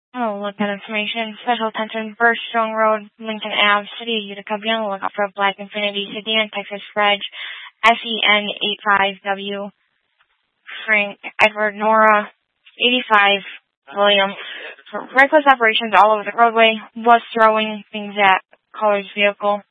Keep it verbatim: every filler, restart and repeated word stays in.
Oh, look at information. Special attention, Birchstone Road, Lincoln Ave, City of Utica. Be on the lookout for a black Infiniti sedan, Texas Reg, S E N eight five W, Frank, Edward, Nora, eighty-five, William. For reckless operations all over the roadway, was throwing things at caller's vehicle.